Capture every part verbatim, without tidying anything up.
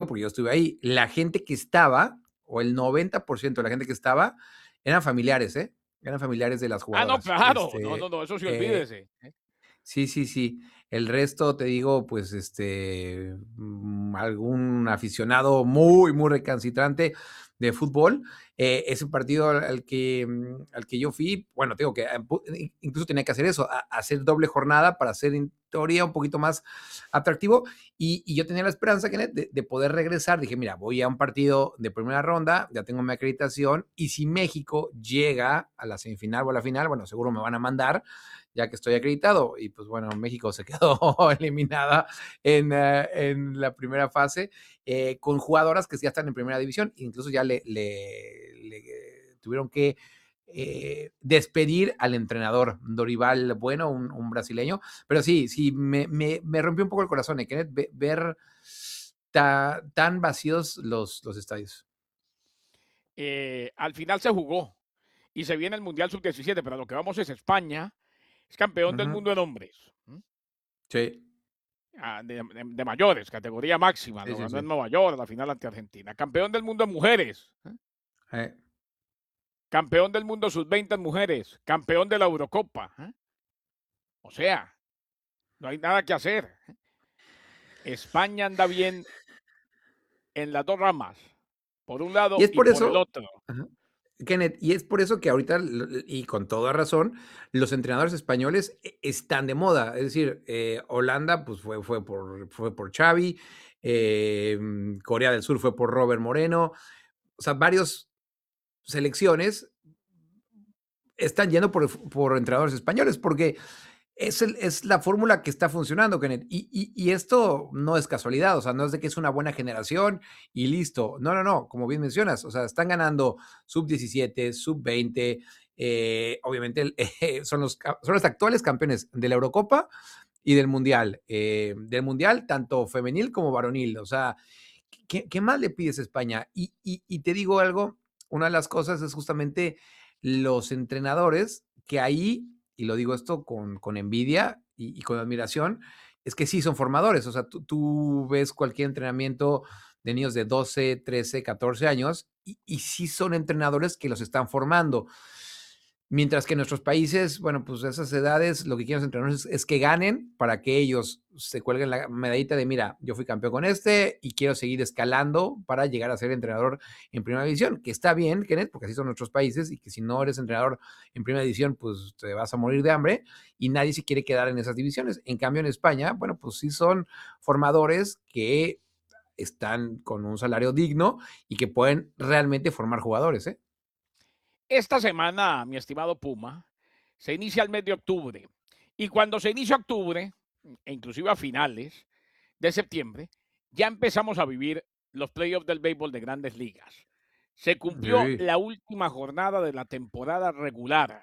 porque yo estuve ahí. La gente que estaba, o el noventa por ciento de la gente que estaba, eran familiares, ¿eh? Eran familiares de las Ah, no, jugadoras. claro. No, no, Este, no, eso sí, eh, olvídese. ¿eh? sí, sí, sí. El resto, te digo, pues, este, mm, algún aficionado muy, muy recalcitrante de fútbol. Eh, ese partido al, al que, mm, al que yo fui, bueno, tengo que, eh, pu- in- incluso tenía que hacer eso, a- hacer doble jornada para hacer en teoría un poquito más atractivo. Y, y yo tenía la esperanza, Kenneth, de, de poder regresar. Dije, mira, voy a un partido de primera ronda, ya tengo mi acreditación, y si México llega a la semifinal o a la final, bueno, seguro me van a mandar ya que estoy acreditado. Y pues bueno, México se quedó eliminada en, uh, en, la primera fase eh, con jugadoras que ya están en primera división. Incluso ya le, le, le tuvieron que eh, despedir al entrenador Dorival Bueno, un, un brasileño. Pero sí, sí, me, me, me, rompió un poco el corazón, ¿eh, Kenneth? Ver ta, tan vacíos los, los estadios. Eh, al final se jugó y se viene el Mundial sub diecisiete, pero a lo que vamos es España, es campeón Uh del -huh. mundo en hombres. ¿Mm? Sí. Ah, de, de, de, mayores, categoría máxima, Sí, lo sí, ganó sí. en Nueva York, la final ante Argentina. Campeón del mundo en mujeres. ¿eh? Eh. Campeón del mundo sub veinte en mujeres. Campeón de la Eurocopa. ¿eh? O sea, no hay nada que hacer. ¿eh? España anda bien en las dos ramas, por un Y lado es y por por el eso, otro. ajá, Kenneth, y es por eso que ahorita, y con toda razón, los entrenadores españoles e, están de moda. Es decir, eh, Holanda pues fue, fue, por, fue por Xavi, eh, Corea del Sur fue por Robert Moreno, o sea, varios selecciones están yendo por, por entrenadores españoles, porque es, el, es la fórmula que está funcionando, Kenneth. Y, y, y, esto no es casualidad, o sea, no es de que es una buena generación y listo. No, no, no, como bien mencionas, o sea, están ganando sub diecisiete, sub veinte, eh, obviamente eh, son, los, son los actuales campeones de la Eurocopa y del Mundial. Eh, del Mundial, tanto femenil como varonil. O sea, ¿qué, qué más le pides a España? Y, y, y te digo algo, una de las cosas es justamente los entrenadores que ahí, y lo digo esto con, con envidia y, y, con admiración, es que sí son formadores. O sea, tú, tú ves cualquier entrenamiento de niños de doce, trece, catorce años y, y sí son entrenadores que los están formando. Mientras que en nuestros países, bueno, pues a esas edades lo que quieren los entrenadores es, es que ganen para que ellos se cuelguen la medallita de, mira, yo fui campeón con este y quiero seguir escalando para llegar a ser entrenador en primera división, que está bien, Kenneth, porque así son nuestros países y que si no eres entrenador en primera división, pues te vas a morir de hambre y nadie se quiere quedar en esas divisiones. En cambio, en España, bueno, pues sí son formadores que están con un salario digno y que pueden realmente formar jugadores, ¿eh? Esta semana, mi estimado Puma, se inicia el mes de octubre. Y cuando se inicia octubre, e inclusive a finales de septiembre, ya empezamos a vivir los playoffs del béisbol de Grandes Ligas. Se cumplió Sí. la última jornada de la temporada regular.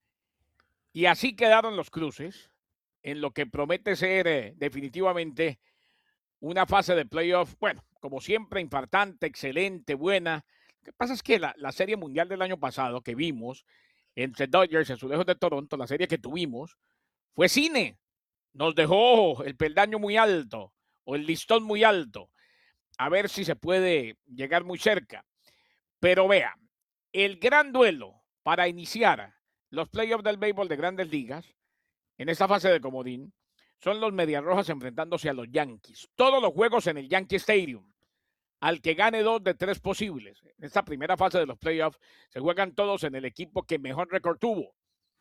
Y así quedaron los cruces en lo que promete ser eh, definitivamente una fase de playoff, bueno, como siempre, importante, excelente, buena. Lo que pasa es que la, la Serie Mundial del año pasado que vimos entre Dodgers y Azulejos de Toronto, la serie que tuvimos, fue cine. Nos dejó el peldaño muy alto o el listón muy alto. A ver si se puede llegar muy cerca. Pero vea, el gran duelo para iniciar los playoffs del béisbol de Grandes Ligas en esta fase de comodín son los Medias Rojas enfrentándose a los Yankees. Todos los juegos en el Yankee Stadium. Al que gane dos de tres posibles. En esta primera fase de los playoffs se juegan todos en el equipo que mejor récord tuvo.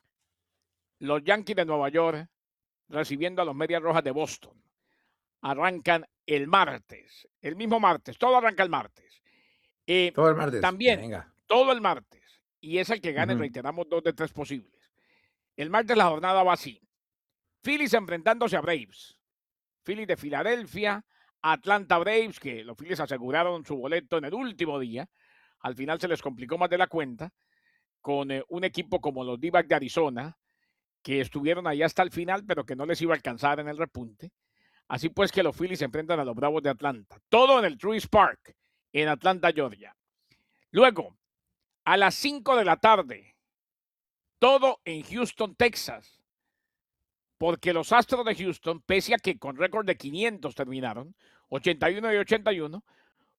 Los Yankees de Nueva York recibiendo a los Medias Rojas de Boston. Arrancan el martes, el mismo martes, todo arranca el martes. Eh, Todo el martes. también, Venga. todo el martes. Y es el que Uh gane, -huh. reiteramos, dos de tres posibles. El martes la jornada va así. Phillies enfrentándose a Braves. Phillies de Filadelfia, Atlanta Braves, que los Phillies aseguraron su boleto en el último día. Al final se les complicó más de la cuenta con eh, un equipo como los D-backs de Arizona, que estuvieron ahí hasta el final, pero que no les iba a alcanzar en el repunte. Así pues que los Phillies se enfrentan a los Bravos de Atlanta. Todo en el Truist Park, en Atlanta, Georgia. Luego, a las cinco de la tarde, todo en Houston, Texas. Porque los Astros de Houston, pese a que con récord de quinientos terminaron, ochenta y uno y ochenta y uno,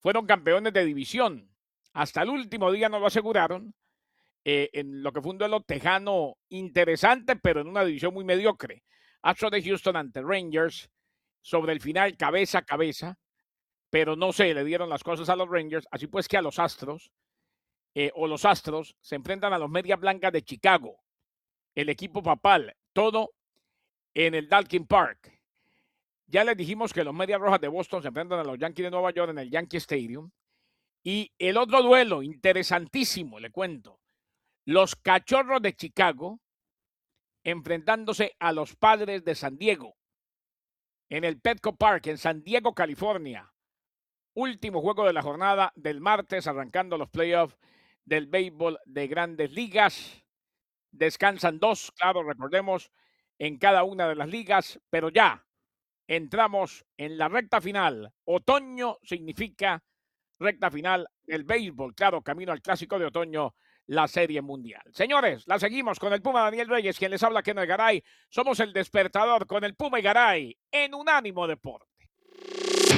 fueron campeones de división. Hasta el último día no lo aseguraron, eh, en lo que fue un duelo tejano interesante, pero en una división muy mediocre. Astros de Houston ante Rangers, sobre el final cabeza a cabeza, pero no sé, le dieron las cosas a los Rangers, así pues que a los Astros, eh, o los Astros, se enfrentan a los Medias Blancas de Chicago, el equipo papal, todo en el Dalkin Park. Ya les dijimos que los Medias Rojas de Boston se enfrentan a los Yankees de Nueva York en el Yankee Stadium. Y el otro duelo, interesantísimo, le cuento, los Cachorros de Chicago enfrentándose a los Padres de San Diego en el Petco Park en San Diego, California. Último juego de la jornada del martes, arrancando los playoffs del béisbol de Grandes Ligas. Descansan dos, claro, recordemos, en cada una de las ligas, pero ya entramos en la recta final. Otoño significa recta final del béisbol, claro, camino al clásico de otoño, la Serie Mundial. Señores, la seguimos con el Puma Daniel Reyes, quien les habla, Kenneth Garay. Somos el despertador con el Puma y Garay en Unánimo Deportes.